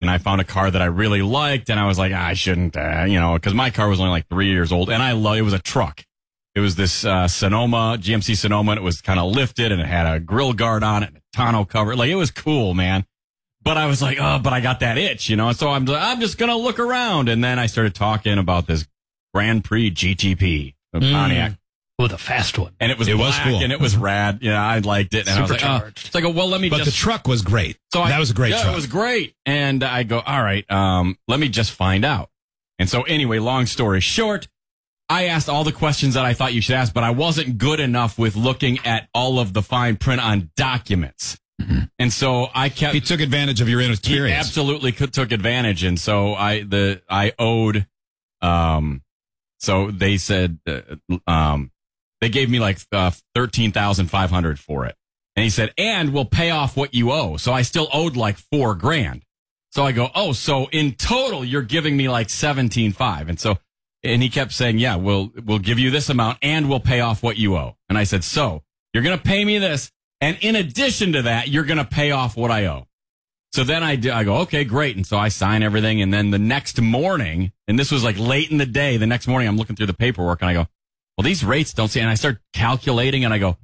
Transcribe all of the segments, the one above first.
I found a car that I really liked, and I was like, I shouldn't, because my car was only like 3 years old, and it was a truck. It was this Sonoma, GMC Sonoma, and it was kind of lifted, and it had a grill guard on it, and a tonneau cover. Like, it was cool, man. But I was like, but I got that itch, and so I'm just going to look around. And then I started talking about this Grand Prix GTP, the Pontiac. Oh, the fast one. And it was black, cool. and it was rad. I liked it. And I was like, it's like, well, let me But the truck was great. That was a great truck. It was great. And I go, all right, let me just find out. And so anyway, long story short, I asked all the questions that I thought you should ask, but I wasn't good enough with looking at all of the fine print on documents. Mm-hmm. And so He took advantage of your inexperience. He absolutely took advantage. And so I owed, so they said, they gave me like $13,500 for it. And he said, and we'll pay off what you owe. So I still owed like $4,000. So I go, so in total, you're giving me like $17,500. And he kept saying, yeah, we'll give you this amount and we'll pay off what you owe. And I said, so you're going to pay me this. And in addition to that, you're going to pay off what I owe. So then I go, okay, great. And so I sign everything. And then the next morning, and this was like late in the day, the next morning I'm looking through the paperwork and I go, well, these rates don't seem, and I start calculating and I go,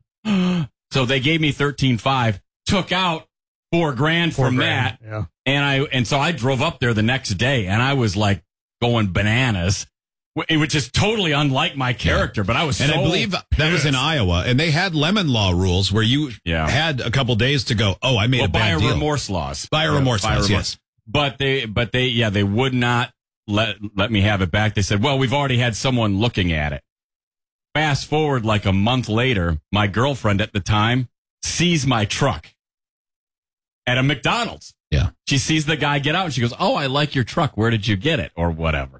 so they gave me $13,500, took out $4,000 from that. Yeah. And so I drove up there the next day and I was like going bananas, which is totally unlike my character, but I was I believe that was in Iowa, and they had lemon law rules where you had a couple days to go, I made a bad deal. Buyer remorse laws. Buyer remorse laws, yes. But they would not let me have it back. They said, well, we've already had someone looking at it. Fast forward like a month later, my girlfriend at the time sees my truck at a McDonald's. Yeah. She sees the guy get out and she goes, I like your truck. Where did you get it? Or whatever.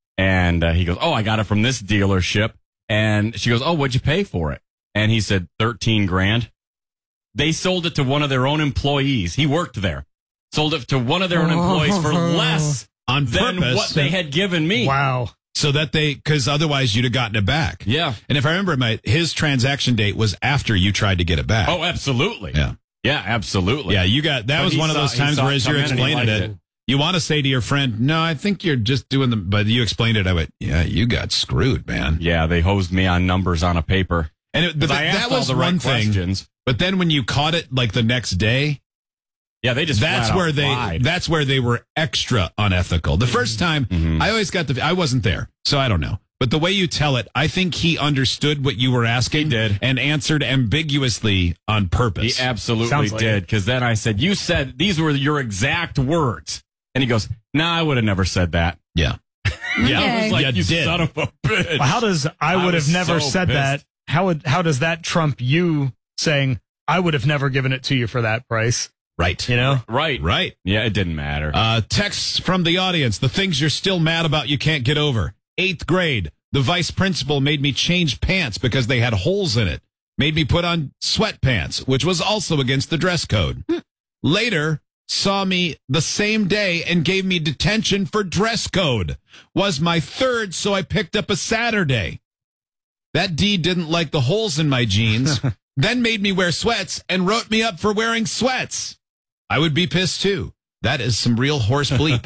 And he goes, I got it from this dealership. And she goes, what'd you pay for it? And he said, $13,000. They sold it to one of their own employees. He worked there. Sold it to one of their own employees for less on than purpose. what they had given me. Wow. So that because otherwise you'd have gotten it back. Yeah. And if I remember, his transaction date was after you tried to get it back. Oh, absolutely. Yeah. Yeah, absolutely. Yeah, that was one of those times where as you're explaining it, you want to say to your friend, no, I think you're just doing but you explained it. I went, yeah, you got screwed, man. Yeah, they hosed me on numbers on a paper. And that was one thing. Questions. But then when you caught it like the next day, yeah, they just that's where they were extra unethical. The first time, I always got I wasn't there, so I don't know. But the way you tell it, I think he understood what you were asking. He did. And answered ambiguously on purpose. He absolutely did. Because then I said, you said these were your exact words. And he goes, I would have never said that. Yeah. Yeah. I was like, you did. son of a bitch. Well, how does I would have never said that? How does that trump you saying, I would have never given it to you for that price? Right. Right. Yeah, it didn't matter. Texts from the audience. The things you're still mad about you can't get over. 8th grade. The vice principal made me change pants because they had holes in it. Made me put on sweatpants, which was also against the dress code. Later, saw me the same day and gave me detention for dress code. Was my 3rd, so I picked up a Saturday. That D didn't like the holes in my jeans, then made me wear sweats and wrote me up for wearing sweats. I would be pissed too. That is some real horse bleep.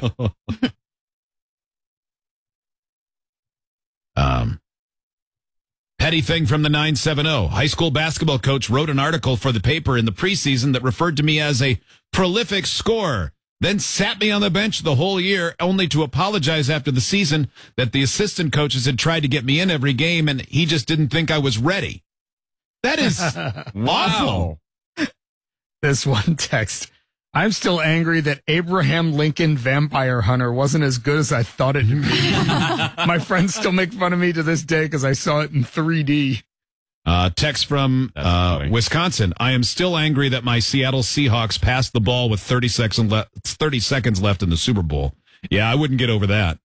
Petty thing from the 970. High school basketball coach wrote an article for the paper in the preseason that referred to me as a prolific scorer, then sat me on the bench the whole year, only to apologize after the season that the assistant coaches had tried to get me in every game and he just didn't think I was ready. That is awful. This one text. I'm still angry that Abraham Lincoln Vampire Hunter wasn't as good as I thought it'd be. My friends still make fun of me to this day because I saw it in 3D. Text from Wisconsin. I am still angry that my Seattle Seahawks passed the ball with 30 seconds left in the Super Bowl. Yeah, I wouldn't get over that.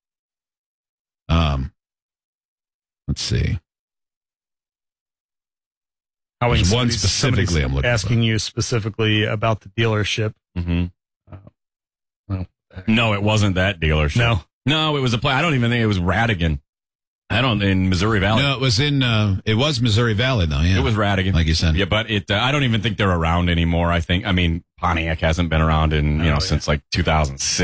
Let's see. There's one specifically I'm looking asking for. you specifically about the dealership. No, it wasn't that dealership. No, it was a play. I don't even think it was Radigan. In Missouri Valley. No, it was Missouri Valley though. Yeah, it was Radigan, like you said. Yeah, but I don't even think they're around anymore. Pontiac hasn't been around since like 2006.